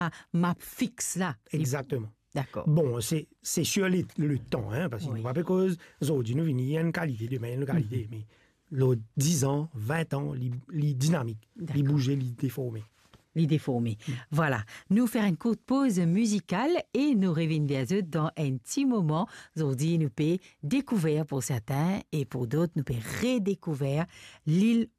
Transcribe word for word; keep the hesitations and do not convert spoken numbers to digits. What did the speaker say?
map fixe là. Exactement. D'accord. Bon, c'est, c'est sur le, le temps, hein, parce que Oui. nous pas cause, aujourd'hui, nous venons, il y a une qualité, demain, il y a une qualité, mais l'autre dix ans, vingt ans, les dynamique, les bouger, les déformer. Les déformés. Mm. Voilà. Nous faire une courte pause musicale et nous revenons vers eux dans un petit moment. Aujourd'hui, nous pouvons découvrir pour certains et pour d'autres, nous pouvons redécouvrir l'île